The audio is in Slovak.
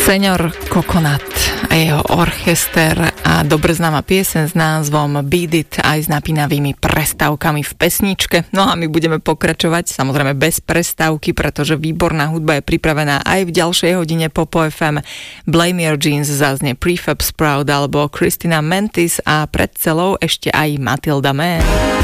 Señor Coconut a jeho orchester a dobre známa pieseň s názvom Beat It aj s napínavými prestávkami v pesničke. No a my budeme pokračovať, samozrejme bez prestávky, pretože výborná hudba je pripravená aj v ďalšej hodine Popo FM. Blame Your Jeans zaznie Prefab Sprout alebo Christina Mentis a pred celou ešte aj Matilda Mann.